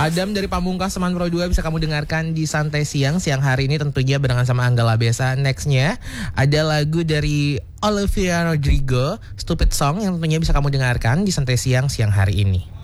Adam dari Pamungkas Seman Pro 2 bisa kamu dengarkan di Santai Siang hari ini tentunya barengan sama Angga Labesa. Nextnya ada lagu dari Olivia Rodrigo, Stupid Song, yang tentunya bisa kamu dengarkan di Santai Siang hari ini.